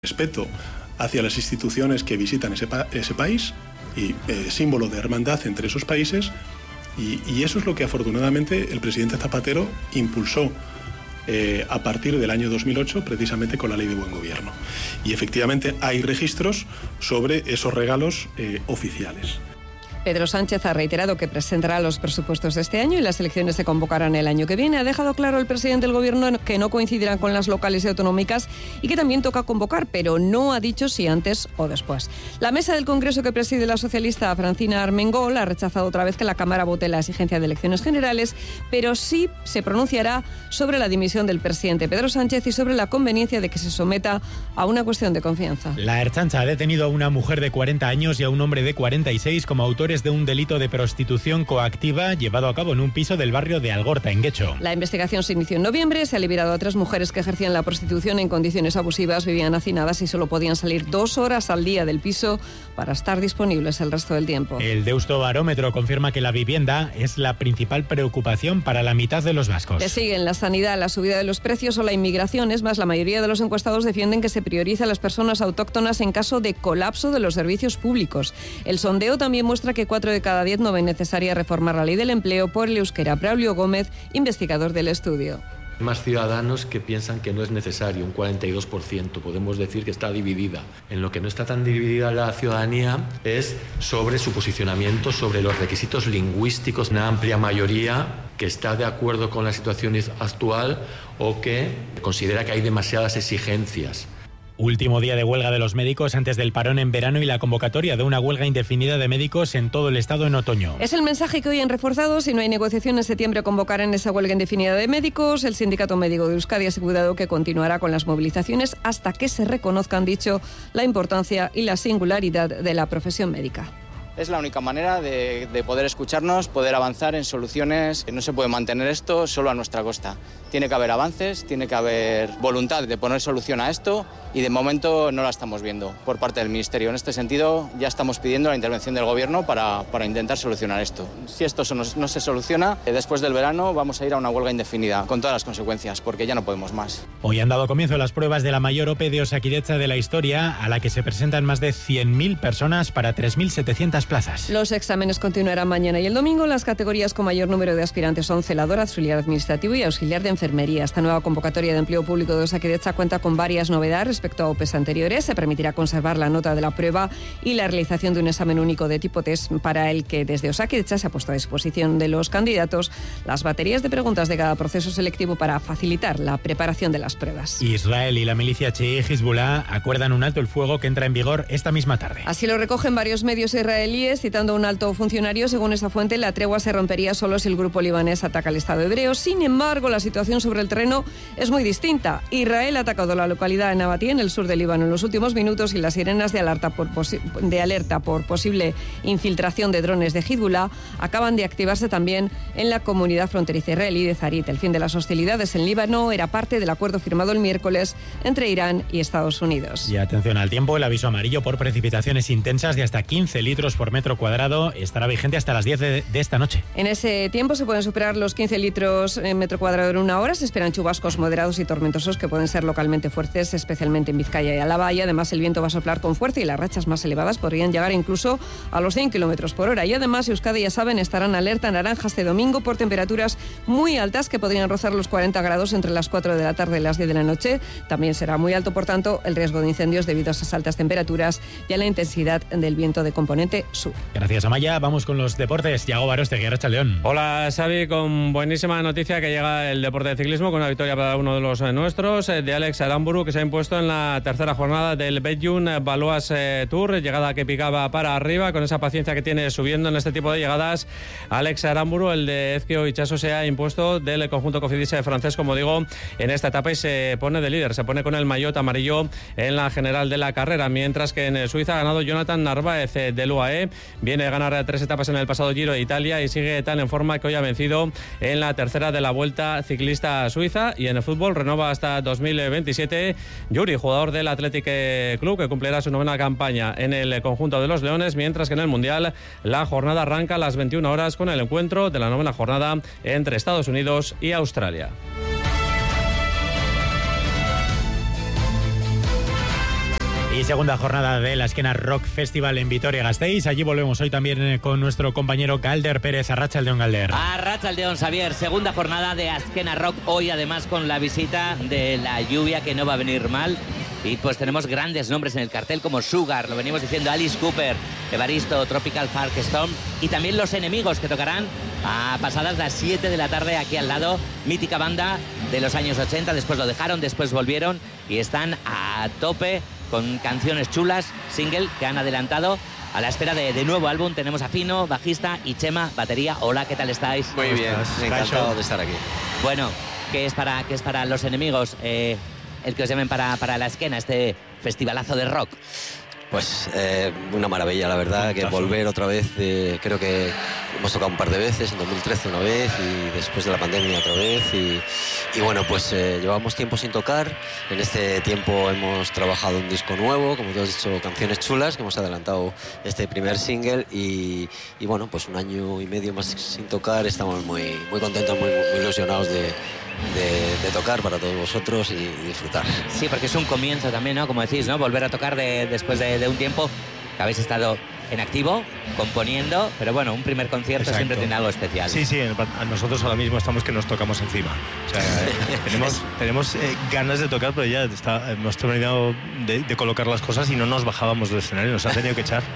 Respeto hacia las instituciones que visitan ese país y símbolo de hermandad entre esos países, y eso es lo que afortunadamente el presidente Zapatero impulsó a partir del año 2008, precisamente con la Ley de Buen Gobierno. Y efectivamente hay registros sobre esos regalos oficiales. Pedro Sánchez ha reiterado que presentará los presupuestos de este año y las elecciones se convocarán el año que viene. Ha dejado claro el presidente del Gobierno que no coincidirán con las locales y autonómicas y que también toca convocar, pero no ha dicho si antes o después. La mesa del Congreso que preside la socialista Francina Armengol ha rechazado otra vez que la Cámara vote la exigencia de elecciones generales, pero sí se pronunciará sobre la dimisión del presidente Pedro Sánchez y sobre la conveniencia de que se someta a una cuestión de confianza. La Ertzaintza ha detenido a una mujer de 40 años y a un hombre de 46 como autores de un delito de prostitución coactiva llevado a cabo en un piso del barrio de Algorta, en Guecho. La investigación se inició en noviembre, se ha liberado a 3 mujeres que ejercían la prostitución en condiciones abusivas, vivían hacinadas y solo podían salir 2 horas al día del piso para estar disponibles el resto del tiempo. El Deusto Barómetro confirma que la vivienda es la principal preocupación para la mitad de los vascos. Le siguen la sanidad, la subida de los precios o la inmigración. Es más, la mayoría de los encuestados defienden que se prioriza a las personas autóctonas en caso de colapso de los servicios públicos. El sondeo también muestra que 4 de cada 10 no ven necesaria reformar la ley del empleo por el euskera. Braulio Gómez, investigador del estudio. Más ciudadanos que piensan que no es necesario, un 42%. Podemos decir que está dividida. En lo que no está tan dividida la ciudadanía es sobre su posicionamiento, sobre los requisitos lingüísticos. Una amplia mayoría que está de acuerdo con la situación actual o que considera que hay demasiadas exigencias. Último día de huelga de los médicos antes del parón en verano y la convocatoria de una huelga indefinida de médicos en todo el Estado en otoño. Es el mensaje que hoy han reforzado. Si no hay negociación en septiembre, convocarán esa huelga indefinida de médicos. El Sindicato Médico de Euskadi ha asegurado que continuará con las movilizaciones hasta que se reconozca, han dicho, la importancia y la singularidad de la profesión médica. Es la única manera de poder escucharnos, poder avanzar en soluciones. No se puede mantener esto solo a nuestra costa. Tiene que haber avances, tiene que haber voluntad de poner solución a esto y de momento no la estamos viendo por parte del Ministerio. En este sentido ya estamos pidiendo la intervención del Gobierno para intentar solucionar esto. Si esto no se soluciona, después del verano vamos a ir a una huelga indefinida con todas las consecuencias porque ya no podemos más. Hoy han dado comienzo las pruebas de la mayor OPE de Osakidetza de la historia, a la que se presentan más de 100.000 personas para 3.700 plazas. Los exámenes continuarán mañana y el domingo. Las categorías con mayor número de aspirantes son celador, auxiliar administrativo y auxiliar de enfermería. Esta nueva convocatoria de empleo público de Osakidetza cuenta con varias novedades respecto a OPEs anteriores. Se permitirá conservar la nota de la prueba y la realización de un examen único de tipo test para el que desde Osakidetza se ha puesto a disposición de los candidatos las baterías de preguntas de cada proceso selectivo para facilitar la preparación de las pruebas. Israel y la milicia chií Hezbollah acuerdan un alto el fuego que entra en vigor esta misma tarde. Así lo recogen varios medios israelíes, citando a un alto funcionario. Según esa fuente, la tregua se rompería solo si el grupo libanés ataca al Estado hebreo. Sin embargo, la situación sobre el terreno es muy distinta. Israel ha atacado la localidad de Nabatí, en el sur del Líbano, en los últimos minutos, y las sirenas de alerta por posible infiltración de drones de Hezbollah acaban de activarse también en la comunidad fronteriza israelí de Zarit. El fin de las hostilidades en Líbano era parte del acuerdo firmado el miércoles entre Irán y Estados Unidos. Y atención al tiempo, el aviso amarillo por precipitaciones intensas de hasta 15 litros por metro cuadrado estará vigente hasta las 10 de esta noche. En ese tiempo se pueden superar los 15 litros en metro cuadrado en una hora. Se esperan chubascos moderados y tormentosos que pueden ser localmente fuertes, especialmente en Vizcaya y Álava. Y además el viento va a soplar con fuerza y las rachas más elevadas podrían llegar incluso a los 100 kilómetros por hora. Y además Euskadi, ya saben, estará en alerta naranja este domingo por temperaturas muy altas que podrían rozar los 40 grados entre las 4 de la tarde y las 10 de la noche. También será muy alto, por tanto, el riesgo de incendios debido a esas altas temperaturas y a la intensidad del viento de componente sur. Gracias, Amaya. Vamos con los deportes. Yago Barostegui, Arratsaldeon. Hola, Xavi, con buenísima noticia que llega el deporte de ciclismo con una victoria para uno de los nuestros, de Alex Aramburu, que se ha impuesto en la tercera jornada del Belgium Baloise Tour, llegada que picaba para arriba, con esa paciencia que tiene subiendo en este tipo de llegadas. Alex Aramburu, el de Ezquio Itxaso, se ha impuesto del conjunto Cofidis francés, como digo, en esta etapa y se pone de líder, se pone con el maillot amarillo en la general de la carrera, mientras que en Suiza ha ganado Jonathan Narváez del UAE, viene a ganar 3 etapas en el pasado Giro de Italia y sigue tan en forma que hoy ha vencido en la tercera de la Vuelta Ciclista Suiza. Y en el fútbol renova hasta 2027 Yuri, jugador del Athletic Club, que cumplirá su 9ª campaña en el conjunto de los Leones, mientras que en el Mundial la jornada arranca a las 21 horas con el encuentro de la 9ª jornada entre Estados Unidos y Australia. Y segunda jornada de la Azkena Rock Festival en Vitoria-Gasteiz. Allí volvemos hoy también con nuestro compañero Galder Pérez. Arratsaldeon, Galder. Arratsaldeon, Xavier. Segunda jornada de Azkena Rock. Hoy además con la visita de la lluvia, que no va a venir mal. Y pues tenemos grandes nombres en el cartel como Sugar, lo venimos diciendo, Alice Cooper, Evaristo, Tropical Park Storm y también Los Enemigos, que tocarán a pasadas las 7 de la tarde aquí al lado. Mítica banda de los años 80, después lo dejaron, después volvieron y están a tope con canciones chulas, single que han adelantado. A la espera de nuevo álbum tenemos a Fino, bajista, y Chema, batería. Hola, ¿qué tal estáis? Muy bien, encantado de estar aquí. Bueno, ¿qué es para Los Enemigos el que os llamen para la Azkena, este festivalazo de rock? Pues una maravilla, la verdad, que volver otra vez. Creo que hemos tocado un par de veces, en 2013 una vez y después de la pandemia otra vez. Y bueno, pues llevamos tiempo sin tocar. En este tiempo hemos trabajado un disco nuevo, como tú has dicho, canciones chulas, que hemos adelantado este primer single. Y bueno, pues un año y medio más sin tocar. Estamos muy contentos, muy ilusionados de tocar para todos vosotros y disfrutar. Sí, porque es un comienzo también, ¿no? Como decís, ¿no? Volver a tocar después de un tiempo que habéis estado en activo, componiendo, pero bueno, un primer concierto. Exacto. Siempre tiene algo especial. Sí, nosotros ahora mismo estamos que nos tocamos encima. O sea, tenemos ganas de tocar, pero ya hemos terminado de colocar las cosas y no nos bajábamos del escenario, nos ha tenido que echar.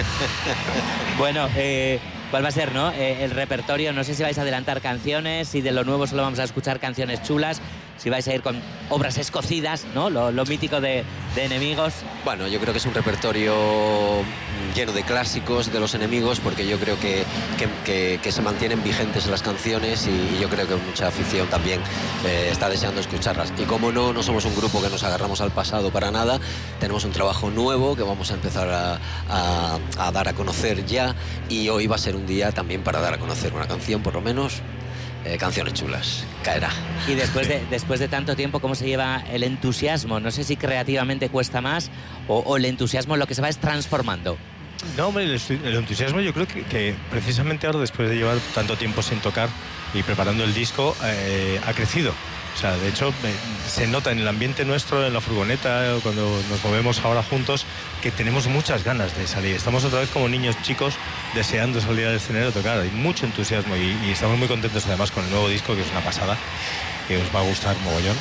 Bueno, ¿cuál va a ser, no? El repertorio, no sé si vais a adelantar canciones, si de lo nuevo solo vamos a escuchar canciones chulas, si vais a ir con obras escocidas, ¿no? Lo mítico de Enemigos. Bueno, yo creo que es un repertorio lleno de clásicos de Los Enemigos, porque yo creo que se mantienen vigentes las canciones y yo creo que mucha afición también está deseando escucharlas. Y como no somos un grupo que nos agarramos al pasado para nada, tenemos un trabajo nuevo que vamos a empezar a dar a conocer ya, y hoy va a ser un día también para dar a conocer una canción, por lo menos. Canciones chulas, caerá. Y después de tanto tiempo, ¿cómo se lleva el entusiasmo? No sé si creativamente cuesta más o el entusiasmo lo que se va es transformando. No, hombre, el entusiasmo yo creo que precisamente ahora, después de llevar tanto tiempo sin tocar y preparando el disco, ha crecido. O sea, de hecho, se nota en el ambiente nuestro, en la furgoneta, cuando nos movemos ahora juntos, que tenemos muchas ganas de salir. Estamos otra vez como niños chicos deseando salir al escenario a tocar. Hay mucho entusiasmo y estamos muy contentos además con el nuevo disco, que es una pasada, que os va a gustar mogollón.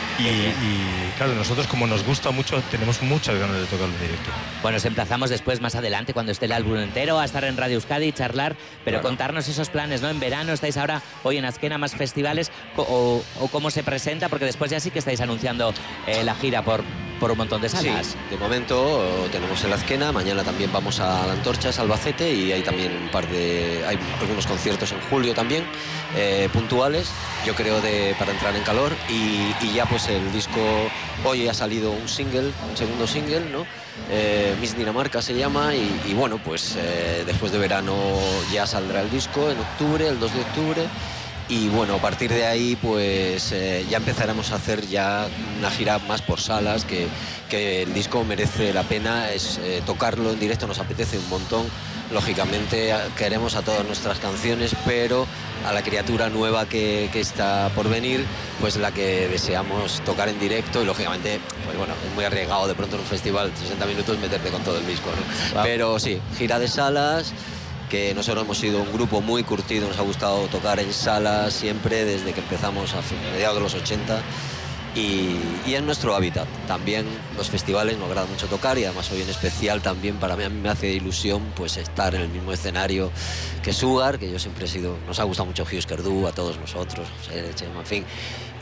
Y claro, nosotros, como nos gusta mucho, tenemos muchas ganas de tocarlo en directo. Bueno, os emplazamos después, más adelante, cuando esté el álbum entero, a estar en Radio Euskadi, charlar, pero claro, contarnos esos planes, ¿no? En verano estáis ahora, hoy en Azkena, más festivales, o cómo se presenta, porque después ya sí que estáis anunciando la gira por un montón de salas. Sí, de momento tenemos el Azkena, mañana también vamos a La Antorcha, Albacete, y hay también hay algunos conciertos en julio también, puntuales, yo creo, para entrar en calor, y ya pues el disco, hoy ha salido un segundo single, ¿no? Miss Dinamarca se llama, y bueno, pues después de verano ya saldrá el disco en octubre, el 2 de octubre. Y bueno, a partir de ahí pues ya empezaremos a hacer ya una gira más por salas, que el disco merece la pena, tocarlo en directo nos apetece un montón. Lógicamente queremos a todas nuestras canciones, pero a la criatura nueva que está por venir, pues la que deseamos tocar en directo, y lógicamente, pues bueno, es muy arriesgado de pronto en un festival 60 minutos meterte con todo el disco, ¿no? Wow. Pero sí, gira de salas, que nosotros hemos sido un grupo muy curtido, nos ha gustado tocar en salas siempre desde que empezamos a mediados de los 80, y es nuestro hábitat. También los festivales nos agrada mucho tocar, y además hoy en especial también para mí, a mí me hace ilusión pues estar en el mismo escenario que Sugar, que yo siempre he sido, nos ha gustado mucho Husker Du, a todos nosotros, José, Chema, en fin,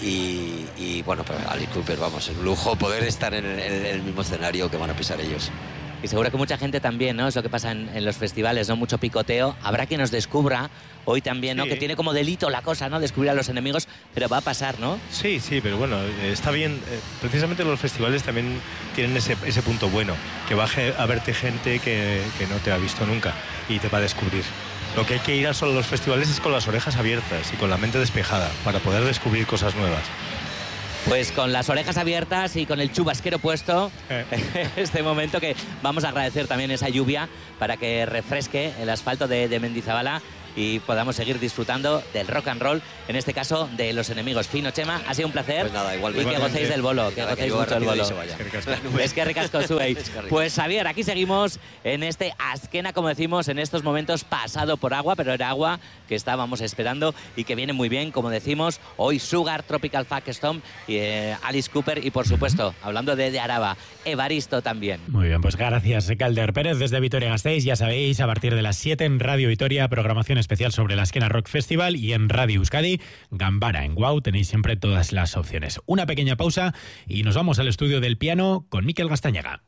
y bueno, pues Alice Cooper, vamos, es un lujo poder estar en el mismo escenario que van a pisar ellos. Y seguro que mucha gente también, ¿no? Es lo que pasa en los festivales, ¿no? Mucho picoteo. Habrá quien nos descubra hoy también, ¿no? Sí. Que tiene como delito la cosa, ¿no? Descubrir a Los Enemigos, pero va a pasar, ¿no? Sí, pero bueno, está bien. Precisamente los festivales también tienen ese punto bueno, que va a verte gente que no te ha visto nunca y te va a descubrir. Lo que hay que ir a solo los festivales es con las orejas abiertas y con la mente despejada para poder descubrir cosas nuevas. Pues con las orejas abiertas y con el chubasquero puesto, este momento que vamos a agradecer también esa lluvia para que refresque el asfalto de Mendizabala y podamos seguir disfrutando del rock and roll, en este caso de Los Enemigos. Fino, Chema, ha sido un placer. Pues nada, igual, y que gocéis del bolo, que gocéis mucho el bolo. Es que ricasco Zuei. Pues Xavier, aquí seguimos en este Azkena, como decimos, en estos momentos pasado por agua, pero era agua que estábamos esperando y que viene muy bien, como decimos, hoy Sugar, Tropical Funk Stomp, y Alice Cooper y por supuesto, hablando de Araba, Evaristo también. Muy bien, pues gracias Calder Pérez desde Vitoria-Gasteiz. Ya sabéis, a partir de las 7 en Radio Vitoria, programación especial sobre la Azkena Rock Festival, y en Radio Euskadi, Gambara. En Guau tenéis siempre todas las opciones. Una pequeña pausa y nos vamos al estudio del piano con Mikel Gastañaga.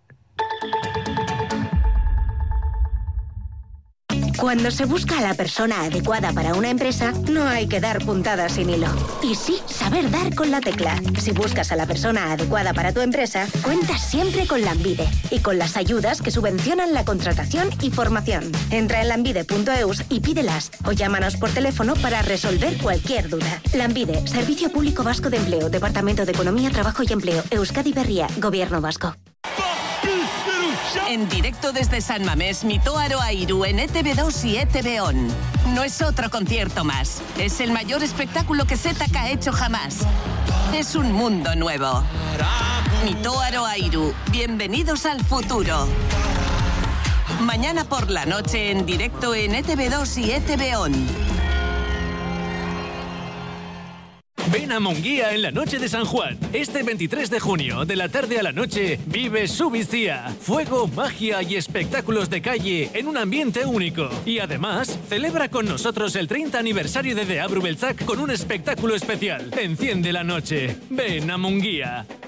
Cuando se busca a la persona adecuada para una empresa, no hay que dar puntadas sin hilo. Y sí, saber dar con la tecla. Si buscas a la persona adecuada para tu empresa, cuentas siempre con Lanbide y con las ayudas que subvencionan la contratación y formación. Entra en lanbide.eus y pídelas o llámanos por teléfono para resolver cualquier duda. Lanbide, Servicio Público Vasco de Empleo, Departamento de Economía, Trabajo y Empleo, Euskadi Berria, Gobierno Vasco. En directo desde San Mamés, Mito Aroairu en ETV2 y ETV On. No es otro concierto más. Es el mayor espectáculo que ZK ha hecho jamás. Es un mundo nuevo. Mito Aroairu, bienvenidos al futuro. Mañana por la noche en directo en ETV2 y ETV On. Ven a Munguía en la noche de San Juan. Este 23 de junio, de la tarde a la noche, vive Subizía. Fuego, magia y espectáculos de calle en un ambiente único. Y además, celebra con nosotros el 30 aniversario de Deabru Beltzak con un espectáculo especial. Enciende la noche. Ven a Munguía.